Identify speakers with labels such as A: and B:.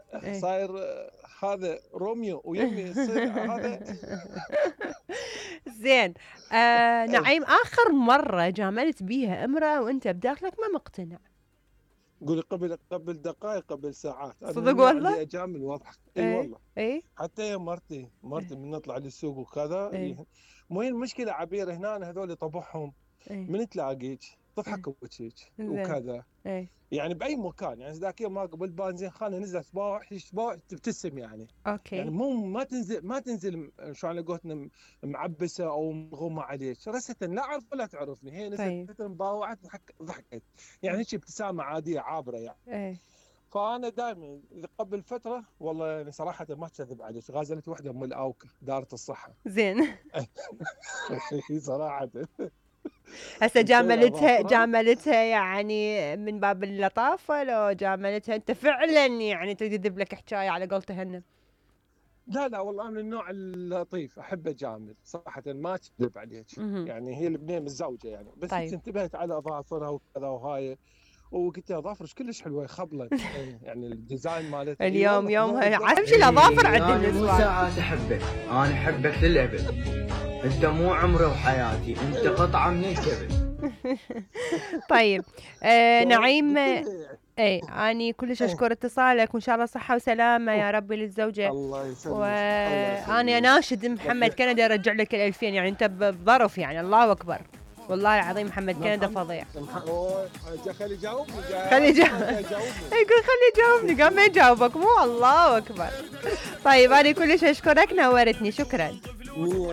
A: ايه.
B: صاير هذا روميو ويمي يصير هذا.
A: زين.
B: اي
A: نعيم، آخر مرة جاملت بيها امرأة وأنت بداخلك ما مقتنع؟
B: قولي قبل دقائق، قبل ساعات، انا من
A: صدق
B: النوع
A: والله؟
B: اللي اجامل واضحك، اي
A: ايه.
B: والله.
A: ايه.
B: حتى يا مرتي
A: ايه.
B: من نطلع للسوق وكذا
A: ايه.
B: مو هي المشكله عبير هنا هذول طبعهم،
A: ايه.
B: من تلاقيك
A: ايه.
B: تضحك بوجهك
A: زين.
B: وكذا.
A: ايه.
B: يعني باي مكان، يعني ذاك يوم ما قبل بنزين خانه نزلت صباح تبتسم يعني. يعني
A: اوكي.
B: مو ما تنزل شلون على قولتنا معبسه او مغمى عليك رسة، لا اعرف ولا تعرفني، هي نزلت
A: طيب.
B: مباوعت ضحكت. يعني هيك ابتسامه عاديه عابره يعني.
A: ايه.
B: فانا دائما قبل فتره والله يعني صراحه ما اكذب عليك، غازلت وحده من الاوكا دارة الصحه.
A: زين.
B: صراحه
A: هسه
B: مشينا ظافره.
A: جاملتها يعني من باب اللطافة، لو جاملتها انت فعلا يعني تريد تذب لك حكاية على قولته هن؟
B: لا لا والله أنا من النوع اللطيف، احب اجامل صراحه ما اكذب عليك.
A: مهم.
B: يعني هي البنيه متزوجه يعني، بس هيك
A: طيب.
B: انتبهت على اظافرها وكذا وهاي. وقلت لها ظافرك كلش حلوه خبله، يعني الديزاين مالتها اي
A: اليوم
B: والله ما
A: يومها
B: اقدر
A: عارف شو
B: احكي.
A: الاظافر عند
C: انا مو
A: النسوان.
C: ساعات احبك، انا احبك للابد. انت مو عمري وحياتي، انت قطعه من الكبد.
A: طيب. نعيم.
B: فقلت لها
A: اي، اني كلش
B: ايه
A: اشكر اتصالك، وان شاء الله صحة وسلامة
B: أوه.
A: يا ربي للزوجة.
B: الله يسلمك، الله
A: وانا
B: يخليك.
A: اناشد محمد كندا يرجع لك ال2000، يعني انت بظرف، يعني الله اكبر. والله العظيم محمد كندا فظيع.
B: أوه، خلي يجاوبني،
A: خلي
B: ما جاي يجاوبني.
A: يقول خلي يجاوبني، قام ما يجاوبك، مو الله اكبر. طيب انا كلش اشكرك، نورتني، شكرا.